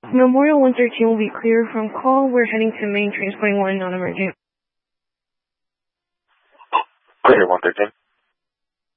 Memorial 113 will be clear from call. We're heading to main, transporting one non-emergent. Clear 113.